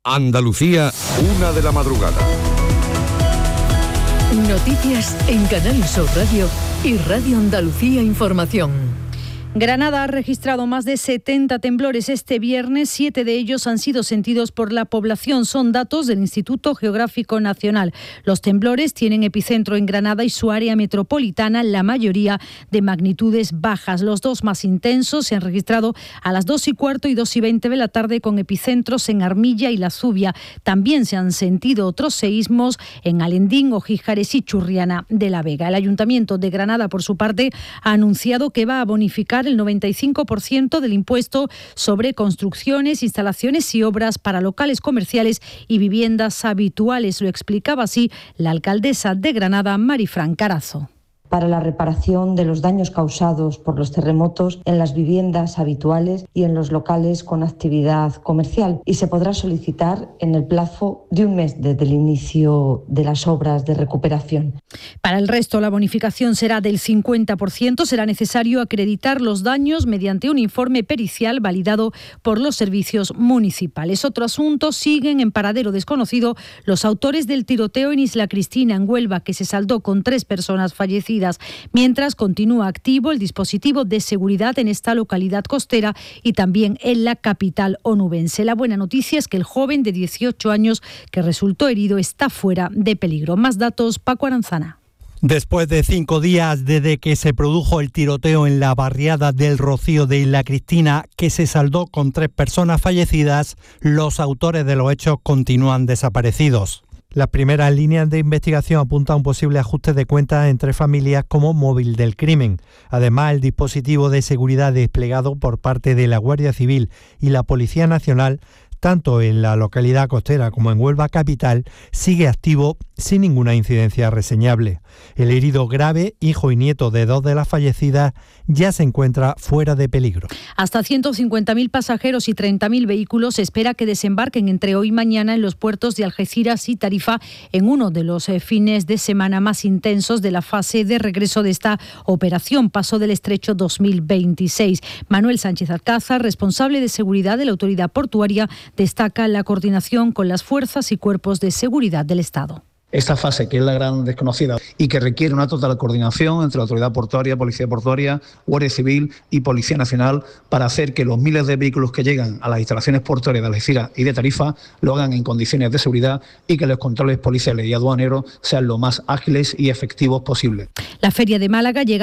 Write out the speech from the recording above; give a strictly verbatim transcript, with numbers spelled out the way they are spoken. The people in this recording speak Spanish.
Andalucía, una de la madrugada. Noticias en Canal Sur Radio y Radio Andalucía Información. Granada ha registrado más de setenta temblores este viernes, siete de ellos han sido sentidos por la población, son datos del Instituto Geográfico Nacional. Los temblores tienen epicentro en Granada y su área metropolitana, la mayoría de magnitudes bajas. Los dos más intensos se han registrado a las dos y cuarto y dos y veinte de la tarde con epicentros en Armilla y La Zubia. También se han sentido otros seísmos en Alendín, Ojíjares y Churriana de la Vega. El Ayuntamiento de Granada, por su parte, ha anunciado que va a bonificar el noventa y cinco por ciento del impuesto sobre construcciones, instalaciones y obras para locales comerciales y viviendas habituales. Lo explicaba así la alcaldesa de Granada, Marifran Carazo. Para la reparación de los daños causados por los terremotos en las viviendas habituales y en los locales con actividad comercial, y se podrá solicitar en el plazo de un mes desde el inicio de las obras de recuperación. Para el resto, la bonificación será del cincuenta por ciento. Será necesario acreditar los daños mediante un informe pericial validado por los servicios municipales. Otro asunto: siguen en paradero desconocido los autores del tiroteo en Isla Cristina, en Huelva, que se saldó con tres personas fallecidas. Mientras continúa activo el dispositivo de seguridad en esta localidad costera y también en la capital onubense. La buena noticia es que el joven de dieciocho años que resultó herido está fuera de peligro. Más datos, Paco Aranzana. Después de cinco días desde que se produjo el tiroteo en la barriada del Rocío de Isla Cristina, que se saldó con tres personas fallecidas, los autores de los hechos continúan desaparecidos. Las primeras líneas de investigación apuntan a un posible ajuste de cuentas entre familias como móvil del crimen. Además, el dispositivo de seguridad desplegado por parte de la Guardia Civil y la Policía Nacional, tanto en la localidad costera como en Huelva capital, sigue activo sin ninguna incidencia reseñable. El herido grave, hijo y nieto de dos de las fallecidas, ya se encuentra fuera de peligro. Hasta ciento cincuenta mil pasajeros y treinta mil vehículos se espera que desembarquen entre hoy y mañana en los puertos de Algeciras y Tarifa, en uno de los fines de semana más intensos de la fase de regreso de esta operación Paso del Estrecho dos mil veintiséis. Manuel Sánchez Alcázar, responsable de seguridad de la autoridad portuaria, destaca la coordinación con las fuerzas y cuerpos de seguridad del Estado. Esta fase, que es la gran desconocida y que requiere una total coordinación entre la autoridad portuaria, Policía Portuaria, Guardia Civil y Policía Nacional, para hacer que los miles de vehículos que llegan a las instalaciones portuarias de Algeciras y de Tarifa lo hagan en condiciones de seguridad y que los controles policiales y aduaneros sean lo más ágiles y efectivos posibles. La Feria de Málaga llega